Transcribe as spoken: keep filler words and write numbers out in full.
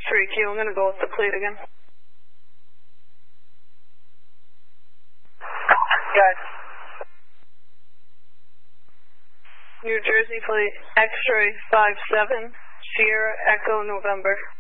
three Q. I'm going to go with the plate again. Guys. New Jersey plate X-ray five seven, Sierra Echo November.